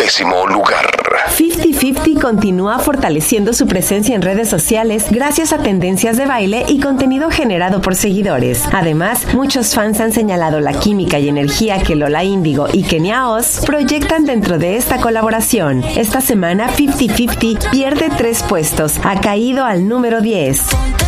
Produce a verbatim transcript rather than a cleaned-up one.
décimo lugar. cincuenta cincuenta continúa fortaleciendo su presencia en redes sociales gracias a tendencias de baile y contenido generado por seguidores. Además, muchos fans han señalado la química y energía que Lola Índigo y Kenia Oz proyectan dentro de esta colaboración. Esta semana cincuenta cincuenta pierde tres puestos, ha caído al número diez.